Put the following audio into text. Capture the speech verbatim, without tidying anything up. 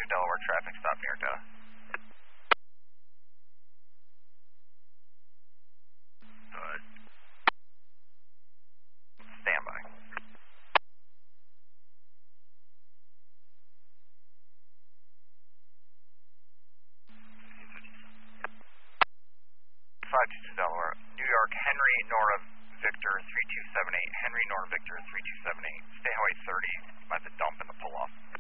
two Delaware traffic stop near Duh. Good. Stand by. five two two Delaware, New York, Henry Nora Victor three two seven eight, Henry Nora Victor three two seven eight, stay highway thirty by the dump and the pull off.